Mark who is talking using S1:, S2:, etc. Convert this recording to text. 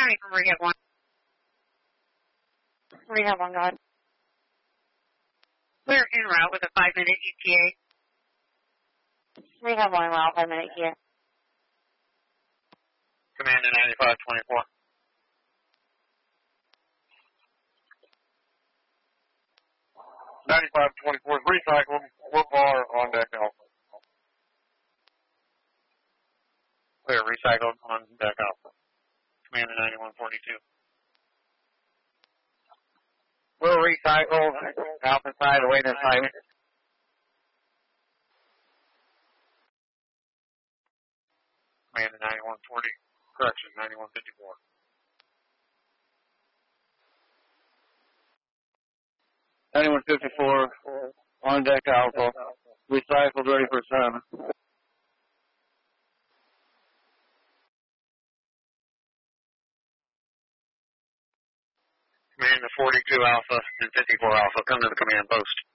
S1: County from Rehab 1.
S2: Rehab 1, go ahead.
S1: We're en route with a 5-minute ETA.
S2: Rehab 1, route, 5-minute ETA.
S3: Command to 9524. 9524 recycled. What bar on deck Alpha? Clear, recycled on deck Alpha. Command to 9142.
S4: We'll recycle Alpha side, awaiting assignment.
S3: Command to 9140. Correction, 9154.
S4: On deck Alpha. Recycled, ready for assignment.
S3: Command to 42 Alpha and 54 Alpha. Come to the command post.